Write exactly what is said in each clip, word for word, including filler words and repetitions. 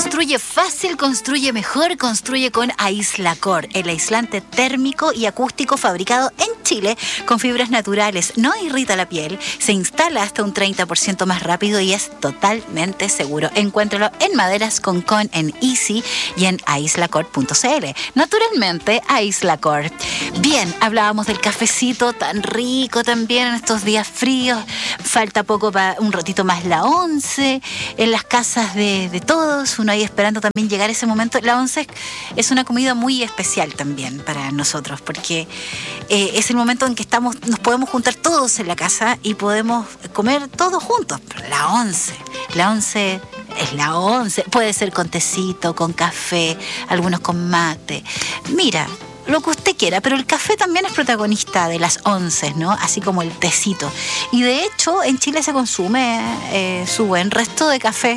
Construye fácil, construye mejor, construye con Aislacor, el aislante térmico y acústico fabricado en Chile con fibras naturales. No irrita la piel, se instala hasta un treinta por ciento más rápido y es totalmente seguro. Encuéntralo en Maderas Concon, en Easy y en aislacor punto c l. Naturalmente, Aislacor. Bien, hablábamos del cafecito tan rico también en estos días fríos. Falta poco para un ratito más la once. En las casas de, de todos, uno ahí esperando también llegar ese momento. La once es una comida muy especial también para nosotros, porque eh, es el momento en que estamos, nos podemos juntar todos en la casa y podemos comer todos juntos. Pero la once, la once es la once. Puede ser con tecito, con café, algunos con mate. Mira, lo que usted quiera, pero el café también es protagonista de las once, ¿no? Así como el tecito. Y de hecho, en Chile se consume eh, su buen resto de café.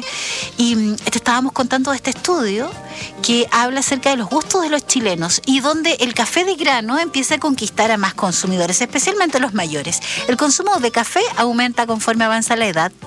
Y te estábamos contando de este estudio que habla acerca de los gustos de los chilenos y donde el café de grano empieza a conquistar a más consumidores, especialmente los mayores. El consumo de café aumenta conforme avanza la edad.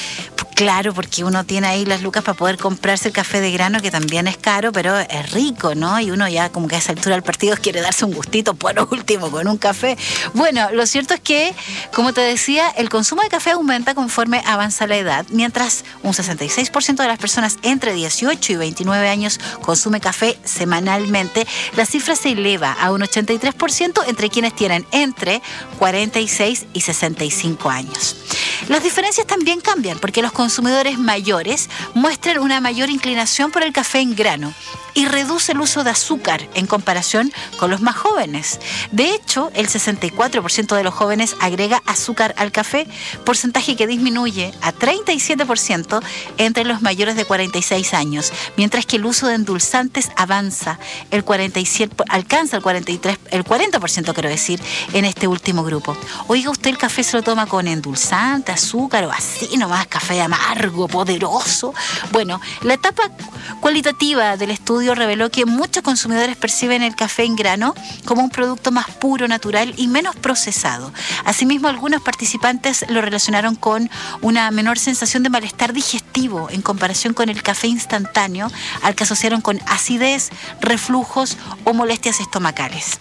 Claro, porque uno tiene ahí las lucas para poder comprarse el café de grano, que también es caro, pero es rico, ¿no? Y uno ya como que a esa altura del partido quiere darse un gustito, por último, con un café. Bueno, lo cierto es que, como te decía, el consumo de café aumenta conforme avanza la edad, mientras un sesenta y seis por ciento de las personas entre dieciocho y veintinueve años consume café semanalmente. La cifra se eleva a un ochenta y tres por ciento entre quienes tienen entre cuarenta y seis y sesenta y cinco años. Las diferencias también cambian porque los consumidores mayores muestran una mayor inclinación por el café en grano y reduce el uso de azúcar en comparación con los más jóvenes. De hecho, el sesenta y cuatro por ciento de los jóvenes agrega azúcar al café, porcentaje que disminuye a treinta y siete por ciento entre los mayores de cuarenta y seis años, mientras que el uso de endulzantes avanza, el cuarenta y siete, alcanza el cuarenta y tres, el cuarenta por ciento, quiero decir, en este último grupo. Oiga, ¿usted el café se lo toma con endulzante, azúcar o así nomás, café amargo, poderoso? Bueno, la etapa cualitativa del estudio reveló que muchos consumidores perciben el café en grano como un producto más puro, natural y menos procesado. Asimismo, algunos participantes lo relacionaron con una menor sensación de malestar digestivo en comparación con el café instantáneo, al que asociaron con acidez, reflujos o molestias estomacales.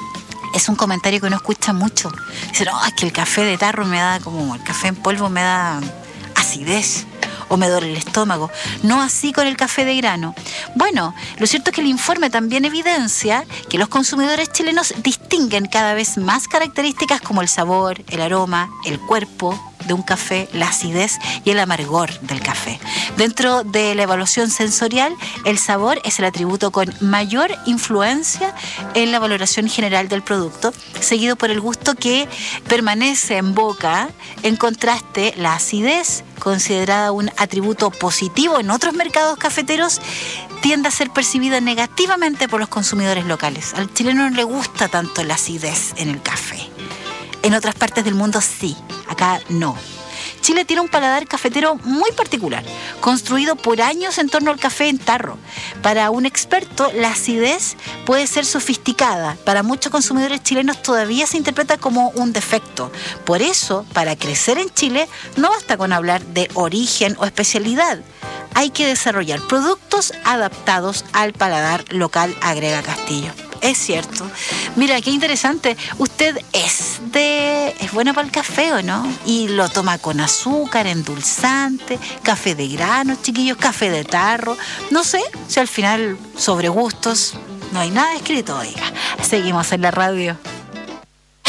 Es un comentario que uno escucha mucho. Dicen, no, es que el café de tarro me da como, el café en polvo me da acidez o me duele el estómago. No así con el café de grano. Bueno, lo cierto es que el informe también evidencia que los consumidores chilenos distinguen cada vez más características como el sabor, el aroma, el cuerpo de un café, la acidez y el amargor del café. Dentro de la evaluación sensorial, el sabor es el atributo con mayor influencia en la valoración general del producto, seguido por el gusto que permanece en boca. En contraste, la acidez, considerada un atributo positivo en otros mercados cafeteros, tiende a ser percibida negativamente por los consumidores locales. Al chileno no le gusta tanto la acidez en el café. En otras partes del mundo sí, acá no. Chile tiene un paladar cafetero muy particular, construido por años en torno al café en tarro. Para un experto, la acidez puede ser sofisticada. Para muchos consumidores chilenos todavía se interpreta como un defecto. Por eso, para crecer en Chile, no basta con hablar de origen o especialidad. Hay que desarrollar productos adaptados al paladar local, agrega Castillo. Es cierto. Mira, qué interesante. Usted es de... ¿Es bueno para el café o no? Y lo toma con azúcar, endulzante, café de grano, chiquillos, café de tarro. No sé si al final, sobre gustos, no hay nada escrito, oiga. Seguimos en la radio.